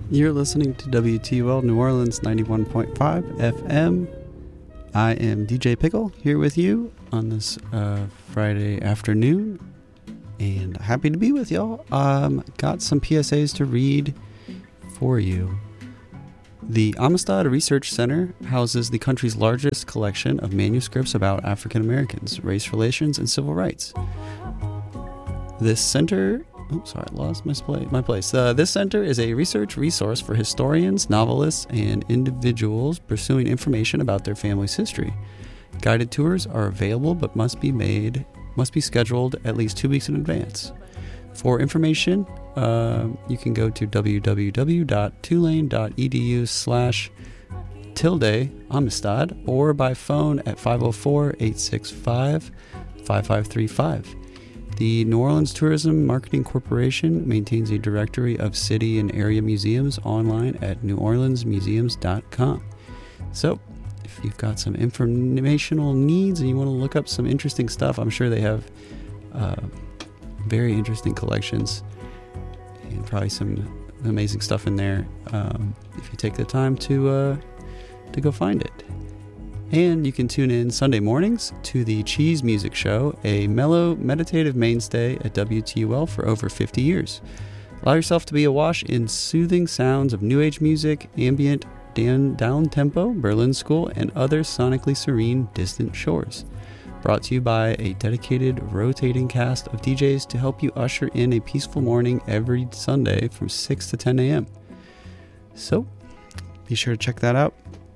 You're listening to WTUL New Orleans 91.5 FM. I am DJ Pickle here with you on this Friday afternoon, and happy to be with y'all. Got some PSAs to read for you. The Amistad Research Center houses the country's largest collection of manuscripts about African Americans, race relations, and civil rights. This center... Oh, sorry, I lost my place. This center is a research resource for historians, novelists, and individuals pursuing information about their family's history. Guided tours are available but must be scheduled at least 2 weeks in advance. For information, you can go to www.tulane.edu/Amistad or by phone at 504-865-5535. The New Orleans Tourism Marketing Corporation maintains a directory of city and area museums online at neworleansmuseums.com. So, if you've got some informational needs and you want to look up some interesting stuff, I'm sure they have very interesting collections and probably some amazing stuff in there if you take the time to go find it. And you can tune in Sunday mornings to the Cheese Music Show, a mellow, meditative mainstay at WTUL for over 50 years. Allow yourself to be awash in soothing sounds of new age music, ambient, down-tempo, Berlin School, and other sonically serene, distant shores. Brought to you by a dedicated, rotating cast of DJs to help you usher in a peaceful morning every Sunday from 6 to 10 a.m. So, be sure to check that out.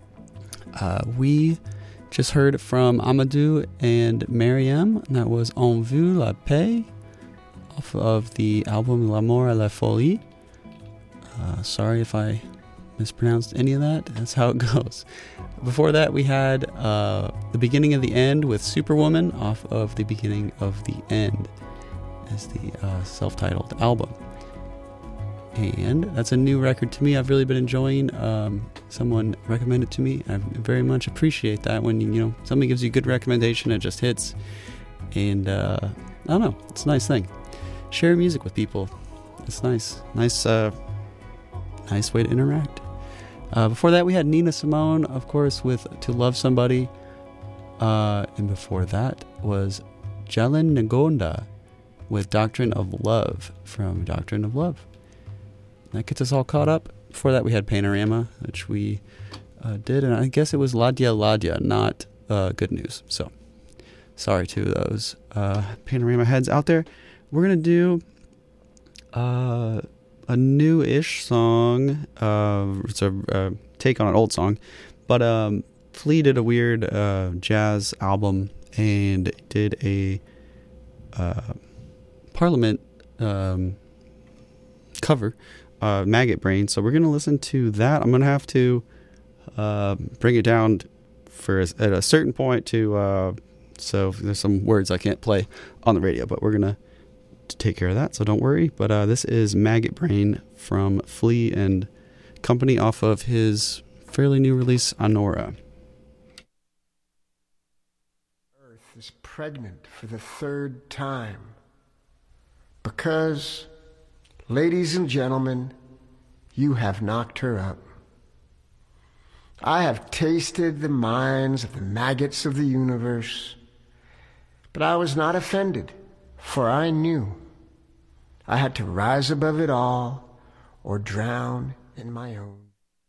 We just heard from Amadou and Mariam, and that was En Vue la Paix, off of the album L'amour à la folie. Sorry if I mispronounced any of that. That's how it goes. Before that, we had The Beginning of the End with Superwoman off of The Beginning of the End as the self-titled album. And that's a new record to me. I've really been enjoying. Someone recommended it to me. I very much appreciate that when somebody gives you a good recommendation, it just hits. And I don't know, it's a nice thing. Share music with people. It's nice. Nice way to interact. Before that, we had Nina Simone, of course, with To Love Somebody. And before that was Jalen Ngonda with Doctrine of Love from Doctrine of Love. That gets us all caught up. Before that, we had Panorama, which we did, and I guess it was Ladya Ladya, not Good News. So, sorry to those Panorama heads out there. We're going to do a new-ish song. It's a take on an old song, but Flea did a weird jazz album and did a Parliament cover. Maggot Brain, so we're going to listen to that. I'm going to have to bring it down at a certain point so there's some words I can't play on the radio, but we're going to take care of that, so don't worry. But this is Maggot Brain from Flea and Company off of his fairly new release, Honora. Earth is pregnant for the third time because... Ladies and gentlemen, you have knocked her up. I have tasted the minds of the maggots of the universe, but I was not offended, for I knew I had to rise above it all or drown in my own.